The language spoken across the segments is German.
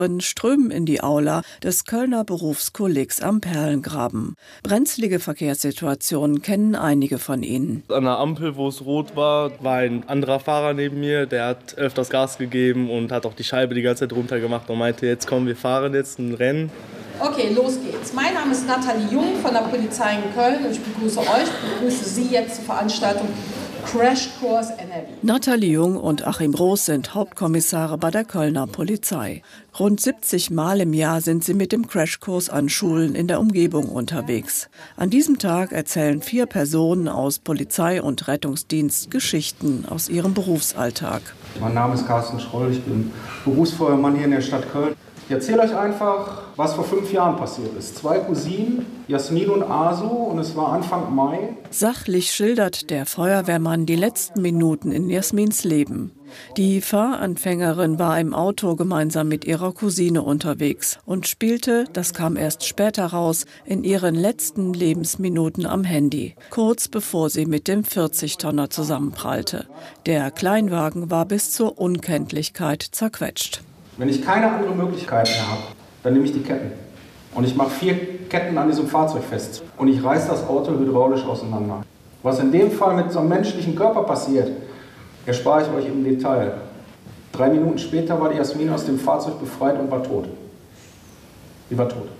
Strömen in die Aula des Kölner Berufskollegs am Perlengraben. Brenzlige Verkehrssituationen kennen einige von ihnen. An der Ampel, wo es rot war, war ein anderer Fahrer neben mir, der hat öfters Gas gegeben und hat auch die Scheibe die ganze Zeit runtergemacht und meinte, jetzt komm, wir fahren jetzt ein Rennen. Okay, los geht's. Mein Name ist Nathalie Jung von der Polizei in Köln und ich begrüße Sie jetzt zur Veranstaltung Crashkurs NRW. Nathalie Jung und Achim Roos sind Hauptkommissare bei der Kölner Polizei. Rund 70 Mal im Jahr sind sie mit dem Crashkurs an Schulen in der Umgebung unterwegs. An diesem Tag erzählen 4 Personen aus Polizei und Rettungsdienst Geschichten aus ihrem Berufsalltag. Mein Name ist Carsten Schroll, ich bin Berufsfeuerwehrmann hier in der Stadt Köln. Ich erzähle euch einfach, was vor 5 Jahren passiert ist. 2 Cousinen, Jasmin und Asu, und es war Anfang Mai. Sachlich schildert der Feuerwehrmann die letzten Minuten in Jasmins Leben. Die Fahranfängerin war im Auto gemeinsam mit ihrer Cousine unterwegs und spielte, das kam erst später raus, in ihren letzten Lebensminuten am Handy, kurz bevor sie mit dem 40-Tonner zusammenprallte. Der Kleinwagen war bis zur Unkenntlichkeit zerquetscht. Wenn ich keine andere Möglichkeit mehr habe, dann nehme ich die Ketten. Und ich mache 4 Ketten an diesem Fahrzeug fest. Und ich reiße das Auto hydraulisch auseinander. Was in dem Fall mit so einem menschlichen Körper passiert, erspare ich euch im Detail. 3 Minuten später war die Jasmin aus dem Fahrzeug befreit und war tot. Sie war tot.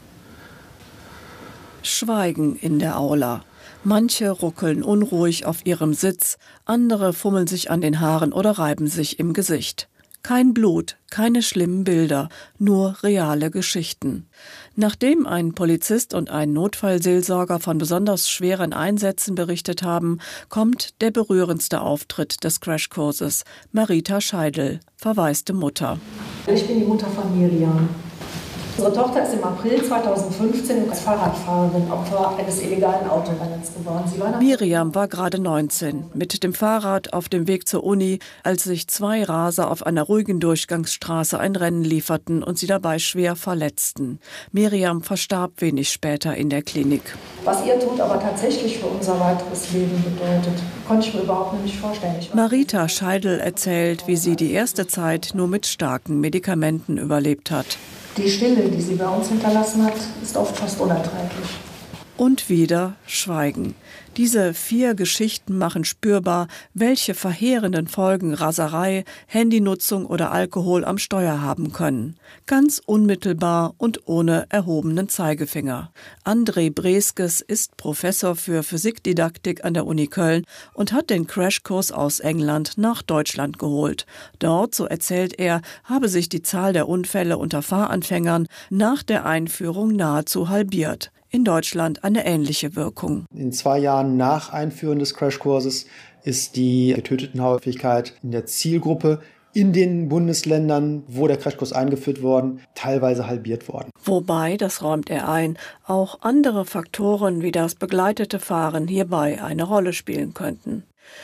Schweigen in der Aula. Manche ruckeln unruhig auf ihrem Sitz, andere fummeln sich an den Haaren oder reiben sich im Gesicht. Kein Blut, keine schlimmen Bilder, nur reale Geschichten. Nachdem ein Polizist und ein Notfallseelsorger von besonders schweren Einsätzen berichtet haben, kommt der berührendste Auftritt des Crashkurses. Marita Scheidel, verwaiste Mutter. Ich bin die Mutter von Miriam. Unsere Tochter ist im April 2015 als Fahrradfahrerin Opfer eines illegalen Autorennens geworden. Miriam war gerade 19, mit dem Fahrrad auf dem Weg zur Uni, als sich 2 Raser auf einer ruhigen Durchgangsstraße ein Rennen lieferten und sie dabei schwer verletzten. Miriam verstarb wenig später in der Klinik. Was ihr tut, aber tatsächlich für unser weiteres Leben bedeutet, konnte ich mir überhaupt nicht vorstellen. Marita Scheidel erzählt, wie sie die erste Zeit nur mit starken Medikamenten überlebt hat. Die Stille, die sie bei uns hinterlassen hat, ist oft fast unerträglich. Und wieder Schweigen. Diese 4 Geschichten machen spürbar, welche verheerenden Folgen Raserei, Handynutzung oder Alkohol am Steuer haben können. Ganz unmittelbar und ohne erhobenen Zeigefinger. André Breskes ist Professor für Physikdidaktik an der Uni Köln und hat den Crashkurs aus England nach Deutschland geholt. Dort, so erzählt er, habe sich die Zahl der Unfälle unter Fahranfängern nach der Einführung nahezu halbiert. In Deutschland eine ähnliche Wirkung. In 2 Jahren nach Einführung des Crashkurses ist die Getötetenhäufigkeit in der Zielgruppe in den Bundesländern, wo der Crashkurs eingeführt worden, teilweise halbiert worden. Wobei, das räumt er ein, auch andere Faktoren wie das begleitete Fahren hierbei eine Rolle spielen könnten.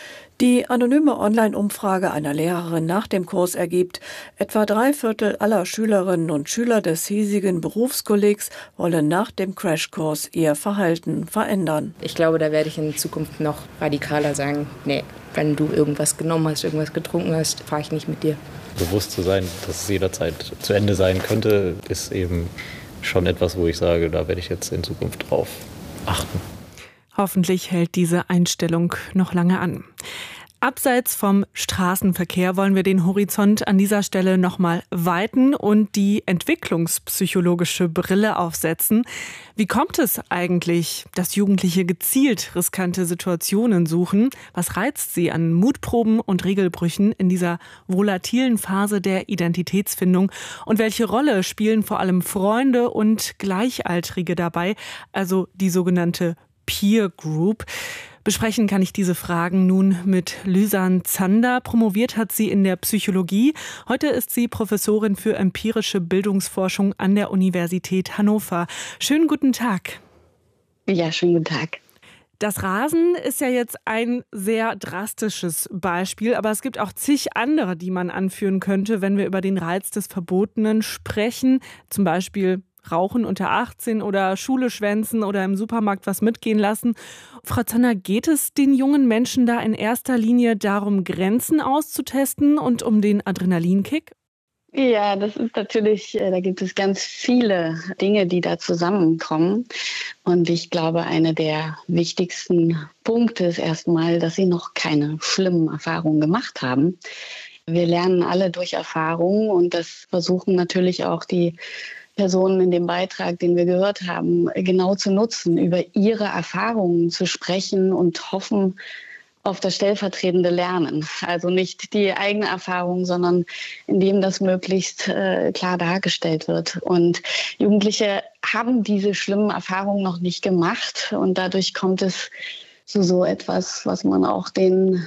Die anonyme Online-Umfrage einer Lehrerin nach dem Kurs ergibt, etwa 3/4 aller Schülerinnen und Schüler des hiesigen Berufskollegs wollen nach dem Crashkurs ihr Verhalten verändern. Ich glaube, da werde ich in Zukunft noch radikaler sagen, nee, wenn du irgendwas genommen hast, irgendwas getrunken hast, fahre ich nicht mit dir. Bewusst zu sein, dass es jederzeit zu Ende sein könnte, ist eben schon etwas, wo ich sage, da werde ich jetzt in Zukunft drauf achten. Hoffentlich hält diese Einstellung noch lange an. Abseits vom Straßenverkehr wollen wir den Horizont an dieser Stelle nochmal weiten und die entwicklungspsychologische Brille aufsetzen. Wie kommt es eigentlich, dass Jugendliche gezielt riskante Situationen suchen? Was reizt sie an Mutproben und Regelbrüchen in dieser volatilen Phase der Identitätsfindung? Und welche Rolle spielen vor allem Freunde und Gleichaltrige dabei, also die sogenannte Peer Group? Besprechen kann ich diese Fragen nun mit Lüsan Zander. Promoviert hat sie in der Psychologie. Heute ist sie Professorin für empirische Bildungsforschung an der Universität Hannover. Schönen guten Tag. Ja, schönen guten Tag. Das Rasen ist ja jetzt ein sehr drastisches Beispiel, aber es gibt auch zig andere, die man anführen könnte, wenn wir über den Reiz des Verbotenen sprechen. Zum Beispiel Rauchen unter 18 oder Schule schwänzen oder im Supermarkt was mitgehen lassen. Frau Zander, geht es den jungen Menschen da in erster Linie darum, Grenzen auszutesten und um den Adrenalinkick? Ja, das ist natürlich, da gibt es ganz viele Dinge, die da zusammenkommen. Und ich glaube, einer der wichtigsten Punkte ist erstmal, dass sie noch keine schlimmen Erfahrungen gemacht haben. Wir lernen alle durch Erfahrungen und das versuchen natürlich auch die Personen in dem Beitrag, den wir gehört haben, genau zu nutzen, über ihre Erfahrungen zu sprechen und hoffen auf das stellvertretende Lernen. Also nicht die eigene Erfahrung, sondern indem das möglichst klar dargestellt wird. Und Jugendliche haben diese schlimmen Erfahrungen noch nicht gemacht und dadurch kommt es zu so etwas, was man auch den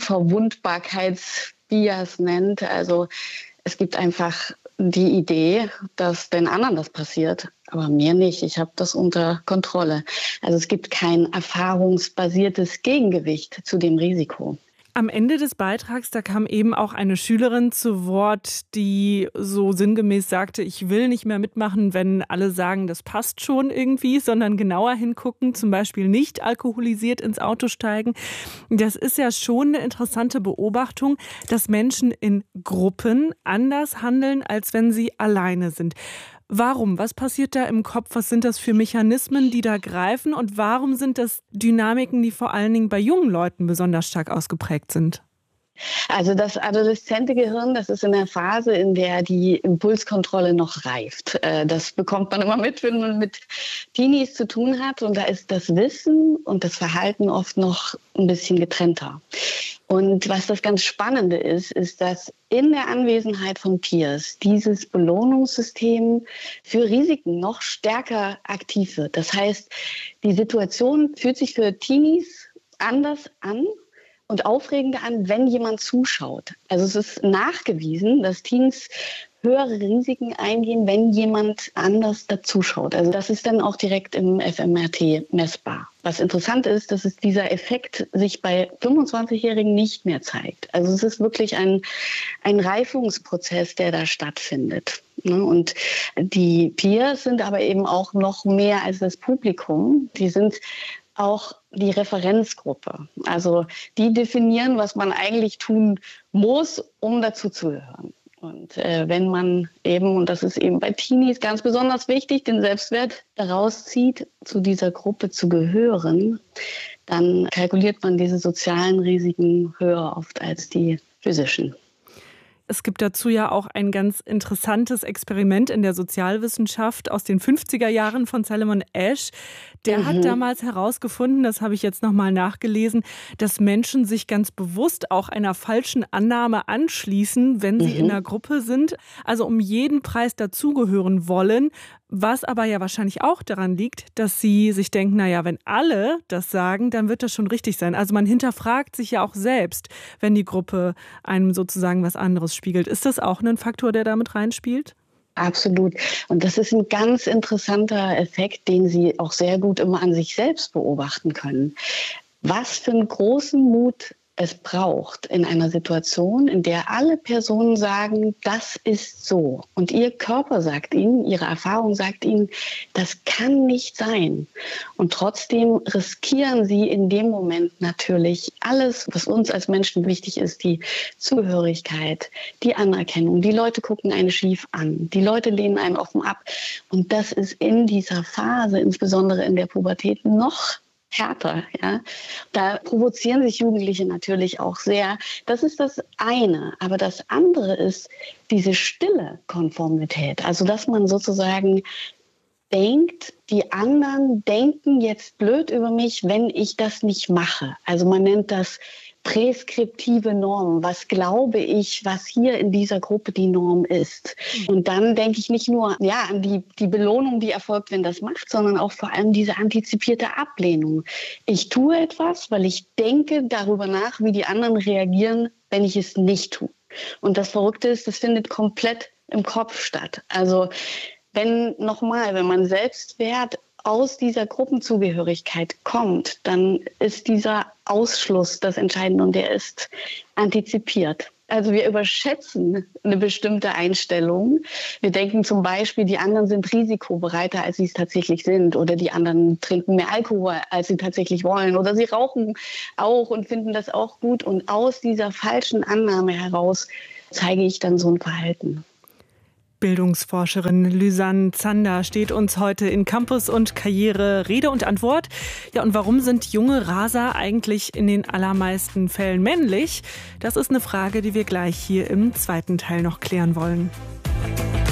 Unverwundbarkeitsbias nennt. Also es gibt einfach die Idee, dass den anderen das passiert, aber mir nicht. Ich habe das unter Kontrolle. Also es gibt kein erfahrungsbasiertes Gegengewicht zu dem Risiko. Am Ende des Beitrags, da kam eben auch eine Schülerin zu Wort, die so sinngemäß sagte, ich will nicht mehr mitmachen, wenn alle sagen, das passt schon irgendwie, sondern genauer hingucken, zum Beispiel nicht alkoholisiert ins Auto steigen. Das ist ja schon eine interessante Beobachtung, dass Menschen in Gruppen anders handeln, als wenn sie alleine sind. Warum? Was passiert da im Kopf? Was sind das für Mechanismen, die da greifen? Und warum sind das Dynamiken, die vor allen Dingen bei jungen Leuten besonders stark ausgeprägt sind? Also das adoleszente Gehirn, das ist in der Phase, in der die Impulskontrolle noch reift. Das bekommt man immer mit, wenn man mit Teenies zu tun hat. Und da ist das Wissen und das Verhalten oft noch ein bisschen getrennter. Und was das ganz Spannende ist, ist, dass in der Anwesenheit von Peers dieses Belohnungssystem für Risiken noch stärker aktiv wird. Das heißt, die Situation fühlt sich für Teenies anders an und aufregender an, wenn jemand zuschaut. Also es ist nachgewiesen, dass Teens höhere Risiken eingehen, wenn jemand anders dazuschaut. Also das ist dann auch direkt im fMRT messbar. Was interessant ist, dass dieser Effekt sich bei 25-Jährigen nicht mehr zeigt. Also es ist wirklich ein Reifungsprozess, der da stattfindet. Und die Peers sind aber eben auch noch mehr als das Publikum. Die sind auch die Referenzgruppe. Also die definieren, was man eigentlich tun muss, um dazu zu gehören. Und wenn man eben, und das ist eben bei Teenies ganz besonders wichtig, den Selbstwert daraus zieht, zu dieser Gruppe zu gehören, dann kalkuliert man diese sozialen Risiken höher oft als die physischen. Es gibt dazu ja auch ein ganz interessantes Experiment in der Sozialwissenschaft aus den 50er Jahren von Salomon Asch. Der hat damals herausgefunden, das habe ich jetzt nochmal nachgelesen, dass Menschen sich ganz bewusst auch einer falschen Annahme anschließen, wenn sie in einer Gruppe sind, also um jeden Preis dazugehören wollen, was aber ja wahrscheinlich auch daran liegt, dass sie sich denken, naja, wenn alle das sagen, dann wird das schon richtig sein. Also man hinterfragt sich ja auch selbst, wenn die Gruppe einem sozusagen was anderes spiegelt. Ist das auch ein Faktor, der damit reinspielt? Absolut. Und das ist ein ganz interessanter Effekt, den Sie auch sehr gut immer an sich selbst beobachten können. Was für einen großen Mut es braucht in einer Situation, in der alle Personen sagen, das ist so. Und Ihr Körper sagt Ihnen, Ihre Erfahrung sagt Ihnen, das kann nicht sein. Und trotzdem riskieren Sie in dem Moment natürlich alles, was uns als Menschen wichtig ist, die Zugehörigkeit, die Anerkennung. Die Leute gucken einen schief an, die Leute lehnen einen offen ab. Und das ist in dieser Phase, insbesondere in der Pubertät, noch härter, ja. Da provozieren sich Jugendliche natürlich auch sehr. Das ist das eine. Aber das andere ist diese stille Konformität. Also, dass man sozusagen denkt, die anderen denken jetzt blöd über mich, wenn ich das nicht mache. Also man nennt das präskriptive Normen. Was glaube ich, was hier in dieser Gruppe die Norm ist? Und dann denke ich nicht nur an die Belohnung, die erfolgt, wenn das macht, sondern auch vor allem diese antizipierte Ablehnung. Ich tue etwas, weil ich denke darüber nach, wie die anderen reagieren, wenn ich es nicht tue. Und das Verrückte ist, das findet komplett im Kopf statt. Also wenn man Selbstwert aus dieser Gruppenzugehörigkeit kommt, dann ist dieser Ausschluss das Entscheidende und der ist antizipiert. Also wir überschätzen eine bestimmte Einstellung. Wir denken zum Beispiel, die anderen sind risikobereiter, als sie es tatsächlich sind. Oder die anderen trinken mehr Alkohol, als sie tatsächlich wollen. Oder sie rauchen auch und finden das auch gut. Und aus dieser falschen Annahme heraus zeige ich dann so ein Verhalten. Bildungsforscherin Lysanne Zander steht uns heute in Campus und Karriere Rede und Antwort. Ja, und warum sind junge Raser eigentlich in den allermeisten Fällen männlich? Das ist eine Frage, die wir gleich hier im zweiten Teil noch klären wollen.